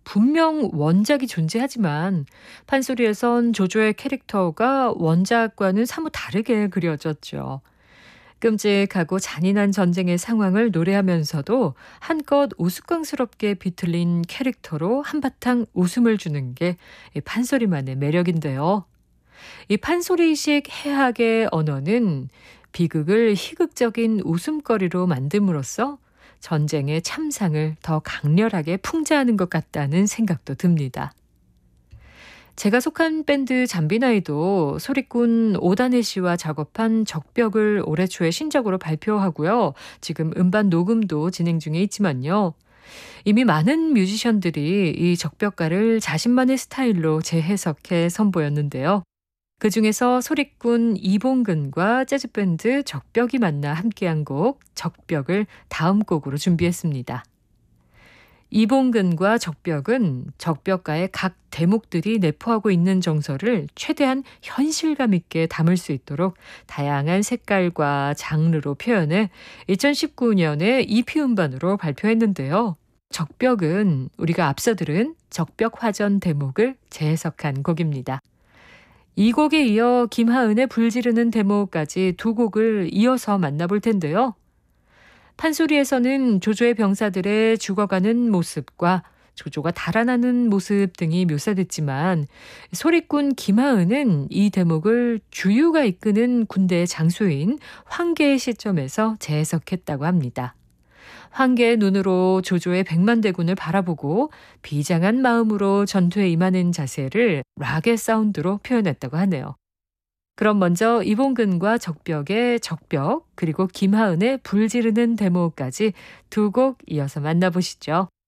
분명 원작이 존재하지만 판소리에선 조조의 캐릭터가 원작과는 사뭇 다르게 그려졌죠. 끔찍하고 잔인한 전쟁의 상황을 노래하면서도 한껏 우스꽝스럽게 비틀린 캐릭터로 한바탕 웃음을 주는 게 이 판소리만의 매력인데요. 이 판소리식 해학의 언어는 비극을 희극적인 웃음거리로 만듦으로써 전쟁의 참상을 더 강렬하게 풍자하는 것 같다는 생각도 듭니다. 제가 속한 밴드 잠비나이도 소리꾼 오다네 씨와 작업한 적벽을 올해 초에 신작으로 발표하고요. 지금 음반 녹음도 진행 중에 있지만요. 이미 많은 뮤지션들이 이 적벽가를 자신만의 스타일로 재해석해 선보였는데요. 그중에서 소리꾼 이봉근과 재즈밴드 적벽이 만나 함께한 곡 적벽을 다음 곡으로 준비했습니다. 이봉근과 적벽은 적벽가의 각 대목들이 내포하고 있는 정서를 최대한 현실감 있게 담을 수 있도록 다양한 색깔과 장르로 표현해 2019년에 EP 음반으로 발표했는데요. 적벽은 우리가 앞서 들은 적벽화전 대목을 재해석한 곡입니다. 이 곡에 이어 김하은의 불지르는 대목까지 두 곡을 이어서 만나볼 텐데요. 판소리에서는 조조의 병사들의 죽어가는 모습과 조조가 달아나는 모습 등이 묘사됐지만 소리꾼 김하은은 이 대목을 주유가 이끄는 군대의 장소인 황계의 시점에서 재해석했다고 합니다. 황계의 눈으로 조조의 백만대군을 바라보고 비장한 마음으로 전투에 임하는 자세를 락의 사운드로 표현했다고 하네요. 그럼 먼저 이봉근과 적벽의 적벽 그리고 김하은의 불지르는 대목까지 두 곡 이어서 만나보시죠.